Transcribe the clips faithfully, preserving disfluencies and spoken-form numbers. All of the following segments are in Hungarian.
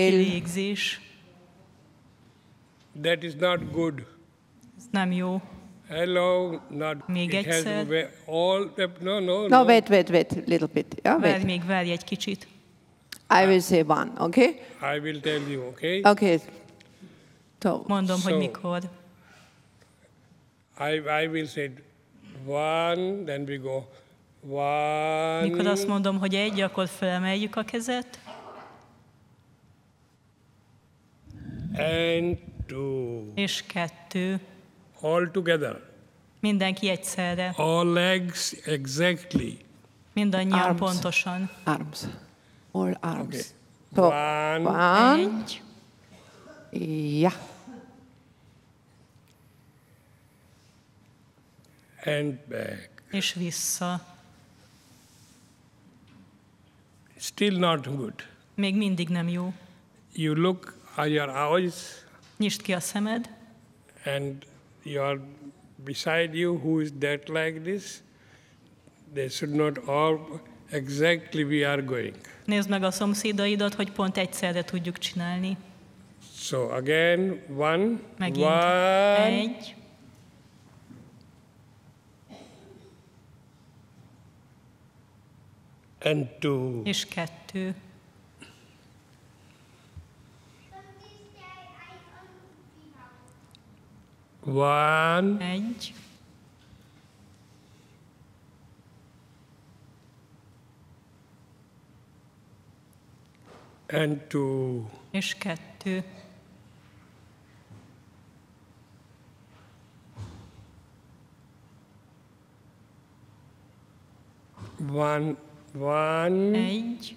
kilégzés. That is not good. Ez nem jó. Hello, not. Még it has egyszer. to be all. The, no, no, No, no. wait, wait, wait, a little bit. Yeah, Várj, wait. még várj egy kicsit. I will say one, okay? I will tell you. Okay. Okay. So, Mondom, So- hogy mikor. I I will say one. Then we go one. Mikor azt mondom, hogy egy, akkor felemeljük a kezet. And two. És kettő. All together. Mindenki egyszerre. All legs exactly. Mindannyian Arms. pontosan. arms. All arms. Okay. So, One. one. Egy, Yeah. And back. és vissza. Still not good. Még mindig nem jó. You look at your eyes Nyisd ki a szemed, and you're beside you who is that like this. They should not all exactly we are going. nézd meg a szomszédaidat, hogy pont egyszerre tudjuk csinálni. So again, one, Megint one, egy, and two. és kettő. One, Egy, and two. és kettő. One, one, Egy,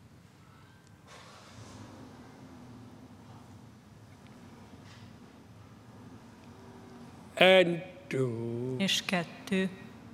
and two. és kettő.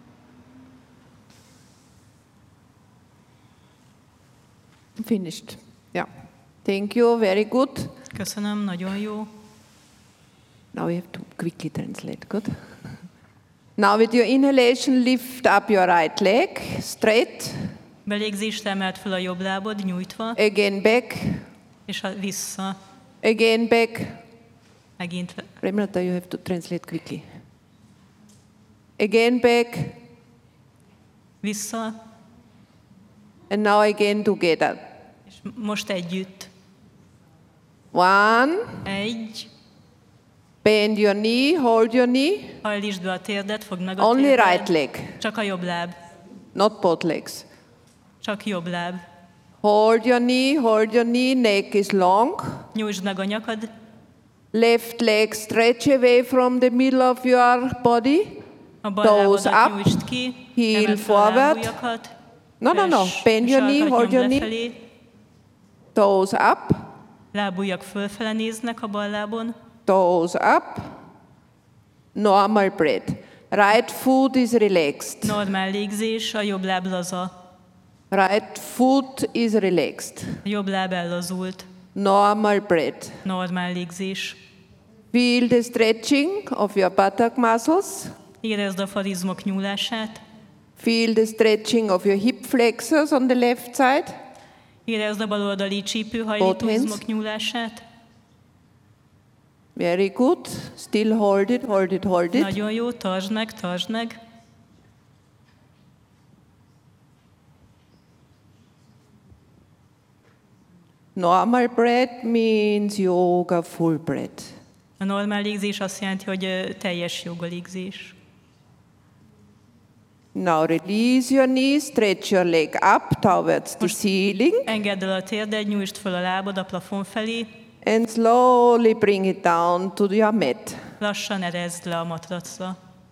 Finished. Yeah. Thank you. Very good. Köszönöm, nagyon jó. Now we have to quickly translate. Good. Now with your inhalation, lift up your right leg straight. Belégzésre emelt fel a jobb lábod, nyújtva, Again back. és a vissza. Again back. Megint Remata, you have to translate quickly. Again back. vissza, And now again together. és most együtt. One. Egy, Bend your knee. Hold your knee. hajlítsd be a térdet, fogd meg a Only térdet. right leg. Csak a jobb láb. Not both legs. Csak jobb láb. Hold your knee. Hold your knee. Neck is long. Nyújtsd meg a nyakad, Left leg stretch away from the middle of your body. a bal Toes lábadat up, nyújtsd ki, heel emeld fel a forward. lábujjakat, No, no, no. és Bend your knee, sarkat hold nyomd your knee. lefelé, Toes up. lábujjak fölfele néznek a bal lábon, Toes up. Normal breath. Right foot is relaxed. normál légzés, a jobb láb laza, Right foot is relaxed. a jobb láb ellazult, Normal breath. normál légzés. Feel the stretching of your buttock muscles. Érezd a farizmok nyúlását, Feel the stretching of your hip flexors on the left side. érezd a baloldali Both csípőhajlítóizmok hands. nyúlását, Very good. Still hold it, hold it, hold it. nagyon jó, tartsd meg, tartsd meg. Normal breath means yoga full breath. A normál légzés azt jelenti, hogy ö, teljes joga légzés. Now release your knees, stretch your leg up towards the ceiling, Engedd el a térdet, nyújtsd föl a lábad a plafon felé, and slowly bring it down to your mat. lassan erezd le a matracra.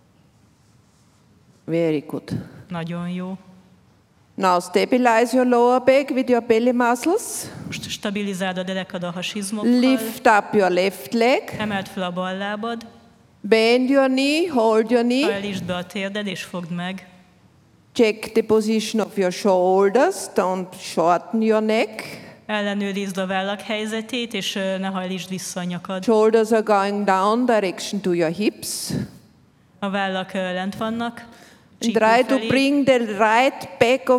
Very good. Nagyon jó. Now stabilize your lower back with your belly muscles. Most stabilizáld a derekad a hasizmokkal, Lift up your left leg. emeld fel a bal lábad, Bend your knee, hold your knee. hajlítsd be a térded és fogd meg. Check the position of your shoulders. Don't shorten your neck. Ellenőrizd a vállak helyzetét, és ö, ne hajlítsd vissza a nyakad. Shoulders are going down direction to your hips. A vállak ö, lent vannak, And csípő try to felé. bring the right back of